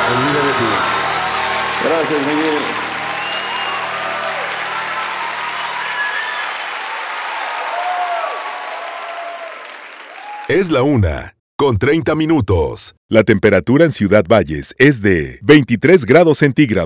Olvida de ti. Gracias, Miguel. Es la 1:30 minutos. La temperatura en Ciudad Valles es de 23 grados centígrados.